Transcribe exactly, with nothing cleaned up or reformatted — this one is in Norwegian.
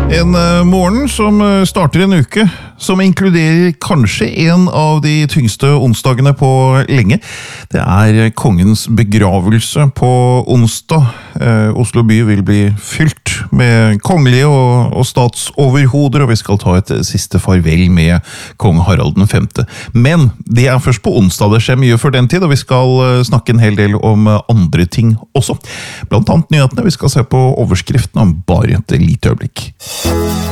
En uh, morgen som uh, starter en uke, som inkluderer kanskje en av de tyngste onsdagene på lenge. Det er kongens begravelse på onsdag. Uh, Oslo by vil bli fylt med kongelige og, og statsoverhoder, og vi skal ta et siste farvel med kong Harald den femte. Men det er først på onsdag, det skjer mye før den tid, og vi skal uh, snakke en hel del om uh, andre ting også. Blant annet nyhetene, vi skal se på overskriften om bare et lite øyeblikk.